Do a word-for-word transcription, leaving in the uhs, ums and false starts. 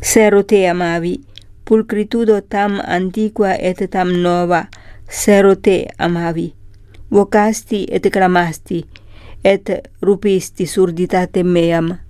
Serote amavi, pulcritudo tam antiqua et tam nova, serote amavi. Vocasti et clamasti, et rupisti surditatem meam.